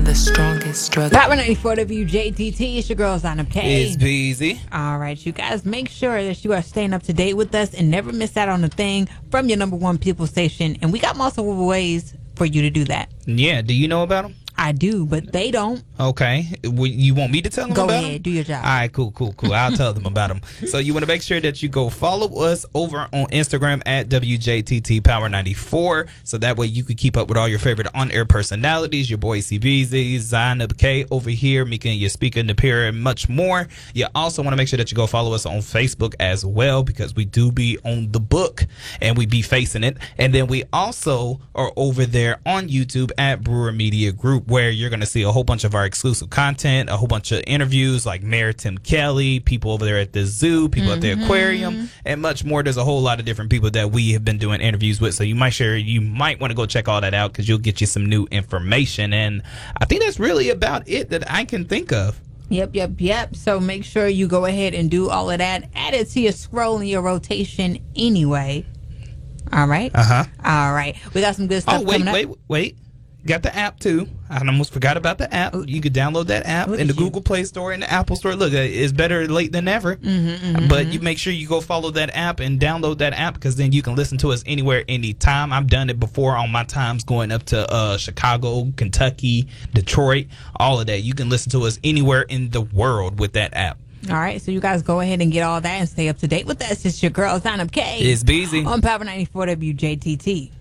the strongest drug. Power 94 WJTT. It's your girl, Zana K. It's Beezy. All right, you guys, make sure that you are staying up to date with us and never miss out on a thing from your number one people station. And we got multiple ways for you to do that. Yeah, do you know about them? I do, but they don't. Okay. You want me to tell them Go about ahead, them? do your job. All right, cool. I'll tell them about them. So you want to make sure that you go follow us over on Instagram at WJTT Power 94. So that way you can keep up with all your favorite on-air personalities. Your boy CBZ, Zainab K over here, Mika and your speaker, Napira, and much more. You also want to make sure that you go follow us on Facebook as well, because we do be on the book and we be facing it. And then we also are over there on YouTube at Brewer Media Group, where you're going to see a whole bunch of our exclusive content, a whole bunch of interviews like Mayor Tim Kelly, people over there at the zoo, people at the aquarium, and much more. There's a whole lot of different people that we have been doing interviews with. So you might want to go check all that out, because you'll get you some new information. And I think that's really about it that I can think of. Yep. So make sure you go ahead and do all of that. Add it to your scroll and your rotation anyway. All right? All right. We got some good stuff coming up. Wait. Got the app too. I almost forgot about the app. You could download that app in the Google Play Store and the Apple Store. Look, it's better late than never. But you make sure you go follow that app and download that app, because then you can listen to us anywhere, anytime. I've done it before on my times going up to Chicago, Kentucky, Detroit, all of that. You can listen to us anywhere in the world with that app. All right, so you guys go ahead and get all that and stay up to date with us. It's your girl, Zainab K. It's Beezy on Power 94 WJTT.